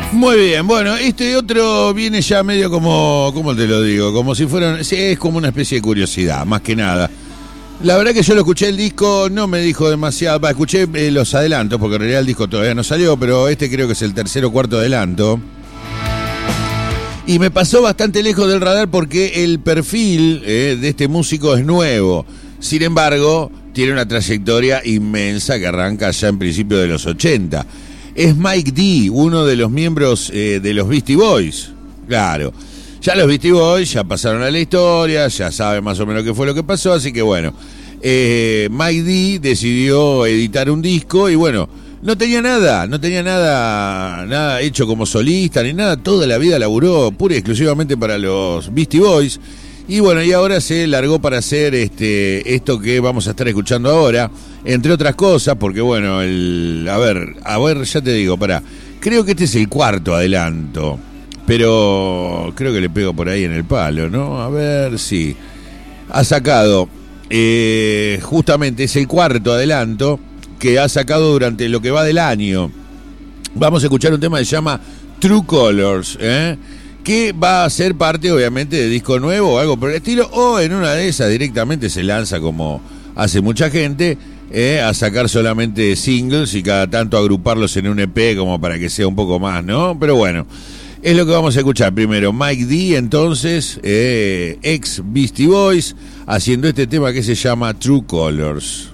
Muy bien, bueno, este otro viene ya medio como, ¿cómo te lo digo? Como si fueran, sí, es como una especie de curiosidad, más que nada. La verdad que yo lo escuché el disco, no me dijo demasiado, escuché los adelantos, porque en realidad el disco todavía no salió, pero este creo que es el tercer o cuarto adelanto. Y me pasó bastante lejos del radar porque el perfil de este músico es nuevo. Sin embargo, tiene una trayectoria inmensa que arranca ya en principio de los 80. Es Mike D, uno de los miembros de los Beastie Boys. Claro, ya los Beastie Boys ya pasaron a la historia, ya saben más o menos qué fue lo que pasó, así que bueno, Mike D decidió editar un disco y bueno, no tenía nada hecho como solista ni nada, toda la vida laburó pura y exclusivamente para los Beastie Boys. Y bueno, y ahora se largó para hacer esto que vamos a estar escuchando ahora, entre otras cosas, porque bueno, a ver, ya te digo, creo que este es el cuarto adelanto, pero creo que le pego por ahí en el palo, ¿no? A ver, sí. Ha sacado, justamente es el cuarto adelanto que ha sacado durante lo que va del año. Vamos a escuchar un tema que se llama True Colors, que va a ser parte obviamente de disco nuevo o algo por el estilo, o en una de esas directamente se lanza como hace mucha gente, a sacar solamente singles y cada tanto agruparlos en un EP como para que sea un poco más, ¿no? Pero bueno, es lo que vamos a escuchar primero. Mike D, entonces, ex Beastie Boys, haciendo este tema que se llama True Colors.